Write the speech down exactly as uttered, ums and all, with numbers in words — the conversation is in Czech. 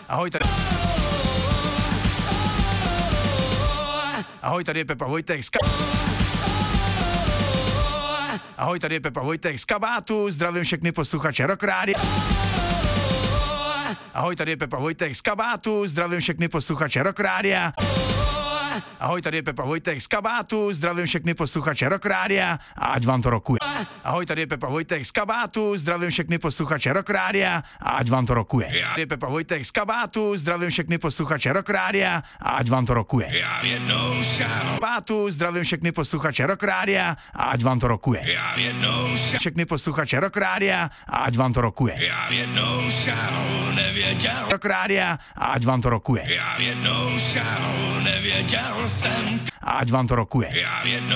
Ahoj, tady... Ahoj, tady je Pepa Vojtek z Ka... Ahoj, tady je Pepa Vojtek z Kabátu, zdravím všechny posluchače Rock Rádia. Ahoj, tady je Pepa Vojtek z Kabátu, zdravím všechny posluchače Rock Rádia. Ahoj, tady je Pepa Vojtek z Kabátu, zdravím všechny posluchače Rock Rádia a ať vám to rokuje. Ahoj, tady je Pepa Vojtek z Kabátu, zdravím všechny posluchače Rock Rádia a ať vám to rokuje. Tady je Pepa Vojtek z Kabátu, zdravím všechny posluchače Rock Rádia a ať vám to rokuje. Kabátu, zdravím všechny posluchače Rock Rádia a ať vám to rokuje. Všechny posluchače Rock Rádia a ať vám to rokuje. Rock Rádia a ať vám to rokuje. A ať vám to rokuje.